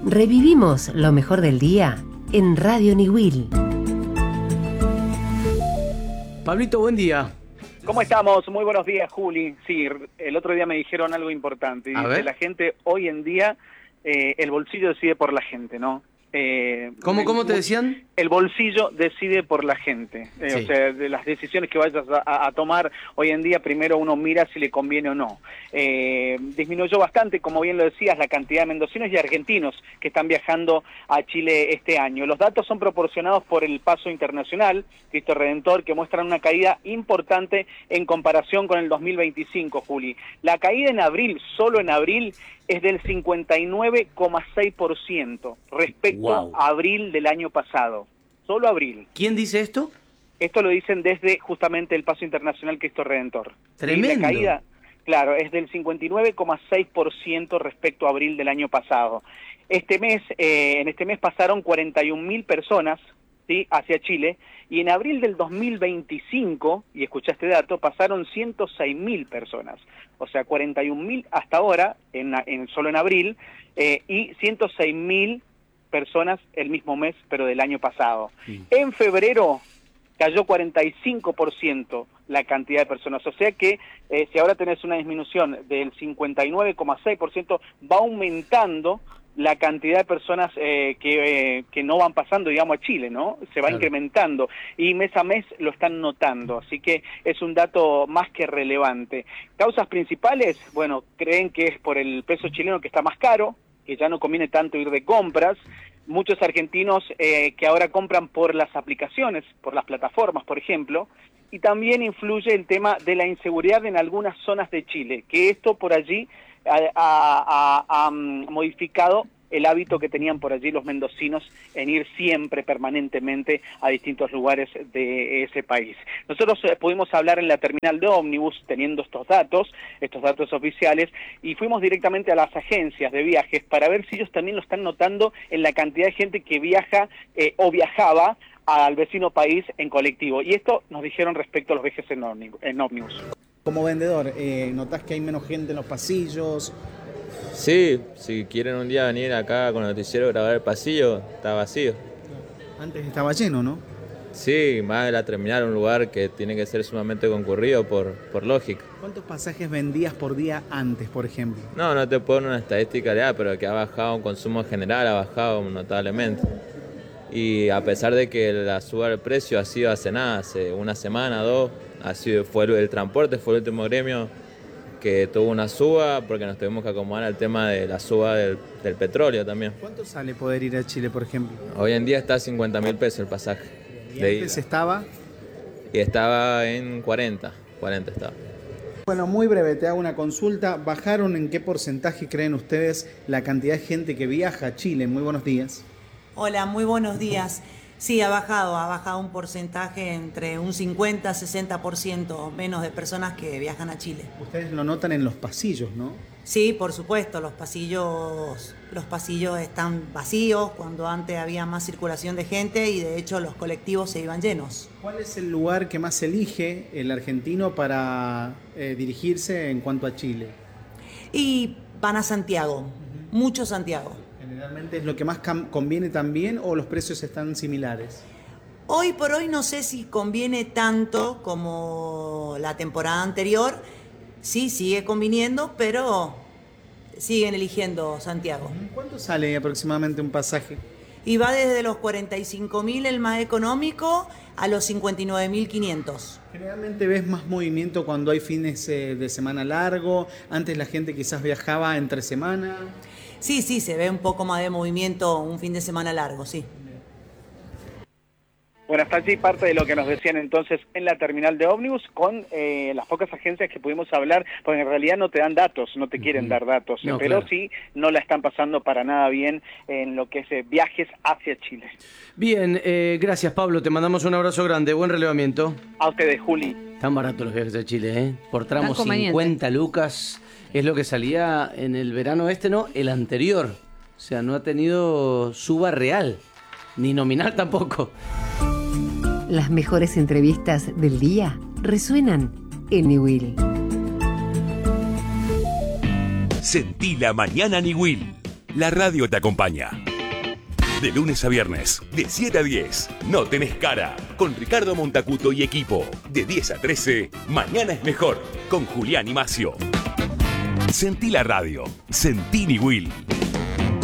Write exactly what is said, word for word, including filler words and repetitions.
Revivimos lo mejor del día en Radio Niwil. Pablito, buen día. ¿Cómo estamos? Muy buenos días, Juli. Sí, el otro día me dijeron algo importante. A Dice, ver. la gente, hoy en día, eh, el bolsillo decide por la gente, ¿no? Eh, ¿Cómo, cómo te decían? El bolsillo decide por la gente. Eh, Sí. O sea, de las decisiones que vayas a, a tomar hoy en día, primero uno mira si le conviene o no. Eh, disminuyó bastante, como bien lo decías, la cantidad de mendocinos y argentinos que están viajando a Chile este año. Los datos son proporcionados por el Paso Internacional, Cristo Redentor, que muestran una caída importante en comparación con el dos mil veinticinco, Juli. La caída en abril, solo en abril, es del cincuenta y nueve coma seis por ciento respecto Wow. a abril del año pasado. Solo abril. ¿Quién dice esto? Esto lo dicen desde justamente el Paso Internacional Cristo Redentor. Tremendo. Y la caída, claro, es del cincuenta y nueve coma seis por ciento respecto a abril del año pasado. Este mes, eh, en este mes pasaron cuarenta y un mil personas, ¿sí?, hacia Chile, y en abril del dos mil veinticinco, y escuché este dato, pasaron ciento seis mil personas. O sea, cuarenta y un mil hasta ahora, en, en, solo en abril, eh, y ciento seis mil personas el mismo mes, pero del año pasado. Sí. En febrero cayó cuarenta y cinco por ciento la cantidad de personas, o sea que eh, si ahora tenés una disminución del cincuenta y nueve coma seis por ciento, va aumentando la cantidad de personas eh, que, eh, que no van pasando, digamos, a Chile, ¿no? Se va Claro. incrementando y mes a mes lo están notando, así que es un dato más que relevante. Causas principales, bueno, creen que es por el peso chileno que está más caro, que ya no conviene tanto ir de compras. Muchos argentinos eh, que ahora compran por las aplicaciones, por las plataformas, por ejemplo, y también influye el tema de la inseguridad en algunas zonas de Chile, que esto por allí ha, ha, ha, ha modificado el hábito que tenían por allí los mendocinos en ir siempre, permanentemente, a distintos lugares de ese país. Nosotros eh, pudimos hablar en la terminal de ómnibus, teniendo estos datos, estos datos oficiales, y fuimos directamente a las agencias de viajes para ver si ellos también lo están notando en la cantidad de gente que viaja eh, o viajaba al vecino país en colectivo. Y esto nos dijeron respecto a los viajes en ómnibus. En ómnibus. Como vendedor, eh, ¿notás que hay menos gente en los pasillos? Sí, si quieren un día venir acá con el noticiero a grabar el pasillo, está vacío. Antes estaba lleno, ¿no? Sí, más de la terminal, un lugar que tiene que ser sumamente concurrido por, por lógica. ¿Cuántos pasajes vendías por día antes, por ejemplo? No, no te puedo dar una estadística real, pero que ha bajado un consumo general, ha bajado notablemente. Y a pesar de que la suba del precio ha sido hace nada, hace una semana, dos, ha sido, fue el, el transporte, fue el último gremio que tuvo una suba, porque nos tuvimos que acomodar al tema de la suba del, del petróleo también. ¿Cuánto sale poder ir a Chile, por ejemplo? Hoy en día está a cincuenta mil pesos el pasaje. ¿Y de antes ida. estaba? Y estaba en cuarenta, cuarenta estaba. Bueno, muy breve, te hago una consulta. ¿Bajaron en qué porcentaje creen ustedes la cantidad de gente que viaja a Chile? Muy buenos días. Hola, muy buenos días. Sí, ha bajado, ha bajado un porcentaje entre un cincuenta a sesenta por ciento menos de personas que viajan a Chile. Ustedes lo notan en los pasillos, ¿no? Sí, por supuesto, los pasillos, los pasillos están vacíos cuando antes había más circulación de gente y de hecho los colectivos se iban llenos. ¿Cuál es el lugar que más elige el argentino para eh, dirigirse en cuanto a Chile? Y van a Santiago, mucho Santiago. ¿Generalmente es lo que más cam- conviene también o los precios están similares? Hoy por hoy no sé si conviene tanto como la temporada anterior. Sí, sigue conviniendo, pero siguen eligiendo Santiago. ¿Cuánto sale aproximadamente un pasaje? Y va desde los cuarenta y cinco mil el más económico a los cincuenta y nueve mil quinientos. Generalmente ves más movimiento cuando hay fines eh, de semana largo. Antes la gente quizás viajaba entre semana. Sí, sí, se ve un poco más de movimiento un fin de semana largo, sí. Bueno, hasta allí parte de lo que nos decían entonces en la terminal de ómnibus con eh, las pocas agencias que pudimos hablar, porque en realidad no te dan datos, no te quieren Uh-huh. dar datos, No, pero claro. sí no la están pasando para nada bien en lo que es eh, viajes hacia Chile. Bien, eh, gracias Pablo, te mandamos un abrazo grande, buen relevamiento. A ustedes, Juli. Están baratos los viajes a Chile, ¿eh? Por tramo Tan conveniente. cincuenta lucas, es lo que salía en el verano este, ¿no? El anterior, o sea, no ha tenido suba real, ni nominal tampoco. Las mejores entrevistas del día resuenan en Niwil. Sentí la mañana Niwil. La radio te acompaña. De lunes a viernes, de siete a diez, No Tenés Cara, con Ricardo Montacuto y equipo. De diez a trece, Mañana es Mejor, con Julián y Macio. Sentí la radio, sentí Ni Will.